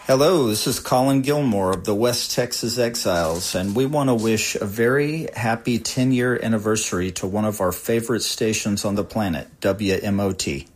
Hello, this is Colin Gilmore of the West Texas Exiles, and we want to wish a very happy 10-year anniversary to one of our favorite stations on the planet, WMOT.